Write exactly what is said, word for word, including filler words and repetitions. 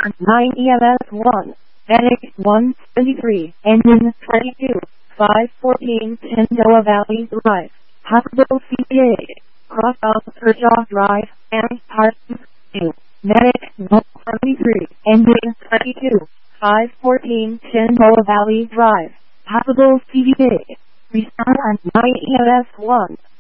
nine E M S one, Medic one seventy-three, Engine twenty-two, five fourteen Shenandoah Valley Drive, Hospital C P A, Cross South Kershaw Drive, and Parsons two, Medic one seventy-three, Engine twenty-two, five fourteen Shenandoah Valley Drive, Hospital C P A, restart on nine E M S one.